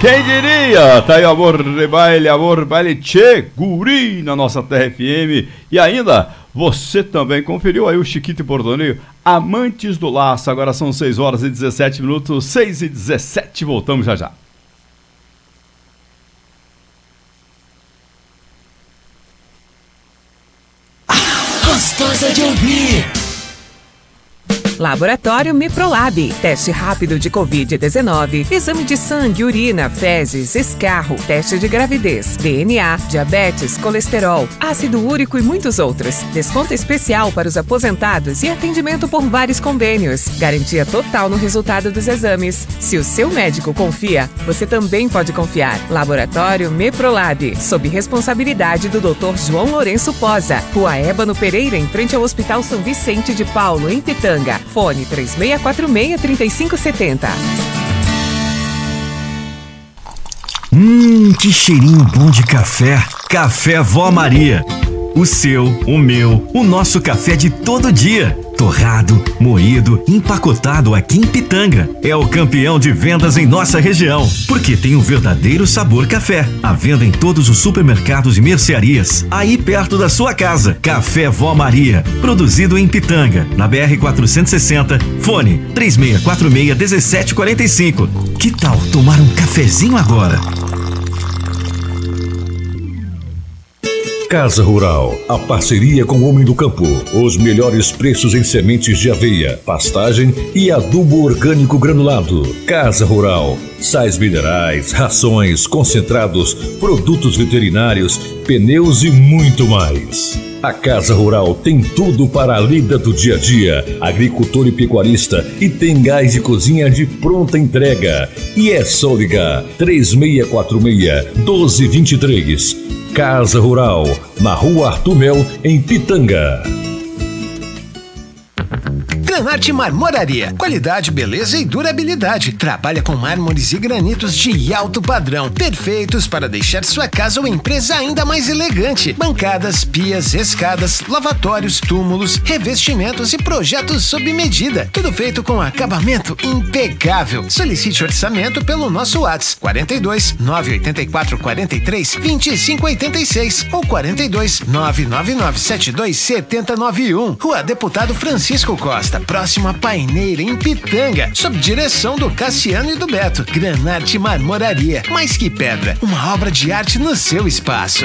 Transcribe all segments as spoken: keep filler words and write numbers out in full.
Quem diria? Tá aí Amor de Baile, Amor Baile Tchê, Guri na nossa Terra F M. E ainda, você também conferiu aí o Chiquito e Bordoneio, Amantes do Laço. Agora são seis horas e dezessete minutos, seis e dezessete, voltamos já já. Gostosa de ouvir. Laboratório Miprolab, teste rápido de covid dezenove, exame de sangue, urina, fezes, escarro, teste de gravidez, D N A, diabetes, colesterol, ácido úrico e muitos outros. Desconto especial para os aposentados e atendimento por vários convênios. Garantia total no resultado dos exames. Se o seu médico confia, você também pode confiar. Laboratório Miprolab, sob responsabilidade do doutor João Lourenço Posa, Rua Ébano Pereira, em frente ao Hospital São Vicente de Paulo, em Pitanga. Fone três seis quatro seis, três cinco sete zero. Hum, que cheirinho bom de café. Café Vó Maria. O seu, o meu, o nosso café de todo dia. Torrado, moído, empacotado aqui em Pitanga. É o campeão de vendas em nossa região, porque tem um verdadeiro sabor café. À venda em todos os supermercados e mercearias, aí perto da sua casa. Café Vó Maria, produzido em Pitanga, na B R quatrocentos e sessenta, fone três seis quatro seis, um sete quatro cinco. Que tal tomar um cafezinho agora? Casa Rural, a parceria com o Homem do Campo. Os melhores preços em sementes de aveia, pastagem e adubo orgânico granulado. Casa Rural, sais minerais, rações, concentrados, produtos veterinários, pneus e muito mais. A Casa Rural tem tudo para a lida do dia a dia, agricultor e pecuarista, e tem gás de cozinha de pronta entrega. E é só ligar três seis quatro seis, um dois dois três. Casa Rural, na Rua Arthur Mel, em Pitanga. Granarte Marmoraria, qualidade, beleza e durabilidade. Trabalha com mármores e granitos de alto padrão, perfeitos para deixar sua casa ou empresa ainda mais elegante. Bancadas, pias, escadas, lavatórios, túmulos, revestimentos e projetos sob medida. Tudo feito com acabamento impecável. Solicite orçamento pelo nosso WhatsApp quarenta e dois, nove oito quatro, quarenta e três, vinte e cinco oitenta e seis ou quarenta e dois, nove nove nove sete dois sete zero nove um. Rua Deputado Francisco Costa, próximo a Paineira, em Pitanga, sob direção do Cassiano e do Beto. Granarte Marmoraria, mais que pedra, uma obra de arte no seu espaço.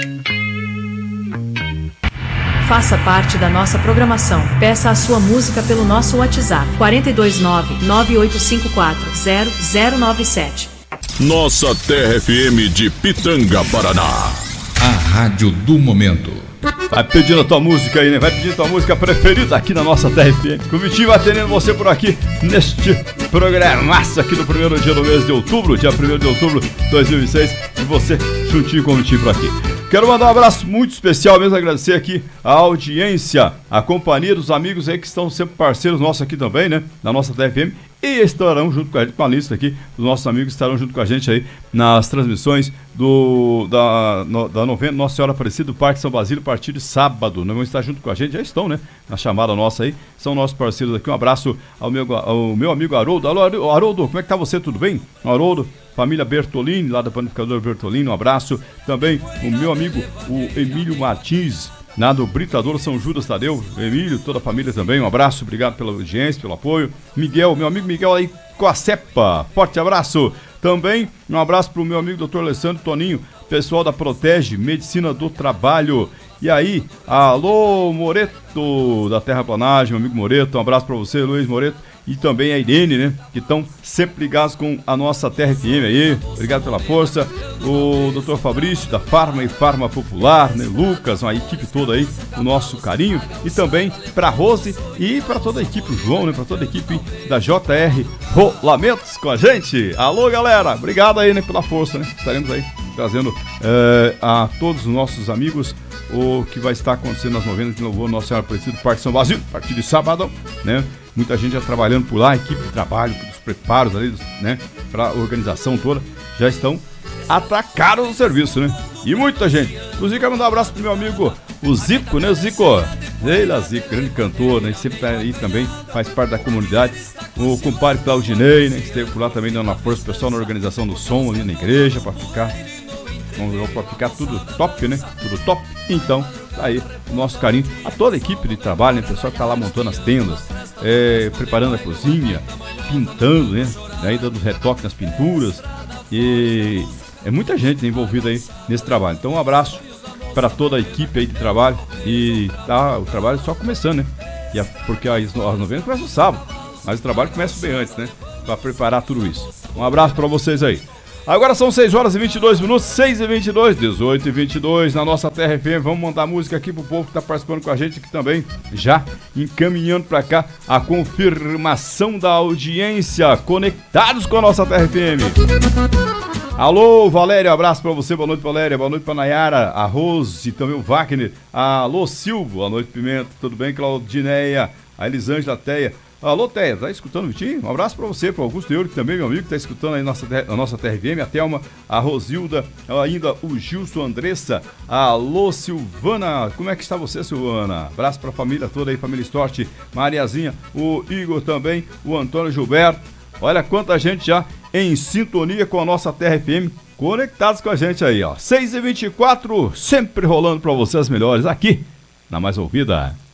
Faça parte da nossa programação. Peça a sua música pelo nosso WhatsApp quarenta e dois, nove nove oito cinco quatro, zero zero nove sete. Nossa Terra F M de Pitanga, Paraná. A rádio do momento. Vai pedindo a tua música aí, né? Vai pedindo a tua música preferida aqui na nossa Terra F M. O Vitinho vai atendendo você por aqui neste programaço aqui no primeiro dia do mês de outubro, dia primeiro de outubro de dois mil e seis. E você juntinho com o Vitinho por aqui. Quero mandar um abraço muito especial mesmo, agradecer aqui a audiência, a companhia dos amigos aí que estão sempre parceiros nossos aqui também, né? Na nossa Terra F M. E estarão junto com a gente, com a lista aqui, os nossos amigos estarão junto com a gente aí nas transmissões do, da, no, da novena Nossa Senhora Aparecida do Parque São Basílio, a partir de sábado. Não vão estar junto com a gente, já estão, né? Na chamada nossa aí, são nossos parceiros aqui. Um abraço ao meu, ao meu amigo Haroldo. Alô, Haroldo, como é que tá você? Tudo bem? Haroldo, família Bertolini, lá da Panificadora Bertolini, um abraço. Também o meu amigo, o Emílio Martins, lá do Britador São Judas Tadeu, Emílio, toda a família também, um abraço, obrigado pela audiência, pelo apoio. Miguel, meu amigo Miguel aí com a Cepa, forte abraço. Também um abraço pro meu amigo doutor Alessandro Toninho, pessoal da Protege Medicina do Trabalho. E aí, alô Moreto, da Terraplanagem, meu amigo Moreto, um abraço pra você, Luiz Moreto. E também a Irene, né, que estão sempre ligados com a nossa Terra F M aí, obrigado pela força. O doutor Fabrício, da Farma e Farma Popular, né, Lucas, uma equipe toda aí, o nosso carinho. E também para Rose e para toda a equipe, o João, né, para toda a equipe da J R Rolamentos com a gente. Alô, galera, obrigado aí, né, pela força, né, estaremos aí trazendo é, a todos os nossos amigos o que vai estar acontecendo nas novenas de louvor Nossa Senhora Aparecida do Parque São Basílio, a partir de sábado, né? Muita gente já trabalhando por lá, a equipe de trabalho, os preparos ali, né? Para a organização toda, já estão atacados no serviço, né? E muita gente. Inclusive, quero mandar um abraço pro meu amigo, o Zico, né? O Zico, Leila Zico, grande cantor, né? Sempre tá aí também, faz parte da comunidade. o compadre Claudinei, né, que esteve por lá também dando uma força pessoal na organização do som ali na igreja, para ficar, para ficar tudo top, né? Tudo top. Então, tá aí o nosso carinho a toda a equipe de trabalho, né? O pessoal que tá lá montando as tendas, é, preparando a cozinha, pintando, né? Aí dando retoque nas pinturas. E é muita gente envolvida aí nesse trabalho. Então, um abraço para toda a equipe aí de trabalho. E tá o trabalho só começando, né? E a, porque as, as novenas começam no sábado, mas o trabalho começa bem antes, né? Para preparar tudo isso. Um abraço para vocês aí. Agora são seis horas e vinte e dois minutos, seis e vinte e dois, dezoito e vinte e dois na nossa Terra F M. Vamos mandar música aqui pro povo que tá participando com a gente aqui também, já encaminhando para cá a confirmação da audiência, conectados com a nossa Terra F M. Alô, Valéria, abraço pra você, boa noite, Valéria, boa noite pra Nayara, a Rose e também o Wagner. Alô, Silvio, boa noite, Pimenta, tudo bem, Claudineia, a Elisângela Teia. Alô, Teia, tá escutando o Vitinho? Um abraço pra você, pro Augusto Euro, que também, meu amigo, que tá escutando aí a nossa, a nossa T R V M, a Thelma, a Rosilda, ainda o Gilson, Andressa, alô, Silvana, como é que está você, Silvana? Abraço pra família toda aí, família Storti, Mariazinha, o Igor também, o Antônio Gilberto. Olha quanta gente já em sintonia com a nossa Terra F M, conectados com a gente aí, ó. seis e vinte e quatro, sempre rolando pra você as melhores aqui na Mais Ouvida.